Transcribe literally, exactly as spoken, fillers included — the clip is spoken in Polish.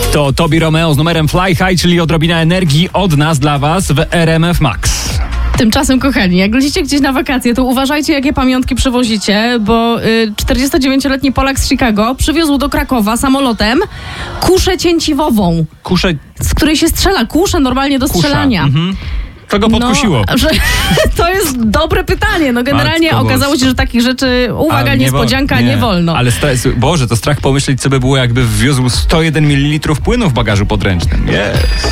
To Tobi Romeo z numerem Fly High, czyli odrobina energii od nas dla was w R M F Max. Tymczasem, kochani, jak lecicie gdzieś na wakacje, to uważajcie, jakie pamiątki przywozicie, bo y, czterdziestodziewięcioletni Polak z Chicago przywiózł do Krakowa samolotem kuszę cięciwową, Kuszę, z której się strzela. Kuszę normalnie do kusza. strzelania. Mhm. Co go podkusiło? No, że, to jest dobre pytanie. No generalnie Matko okazało Boska. się, że takich rzeczy, uwaga, A, nie niespodzianka, wo- nie, nie wolno. Ale stres, Boże, to strach pomyśleć, co by było, jakby wwiózł sto jeden mililitrów płynu w bagażu podręcznym. Yes.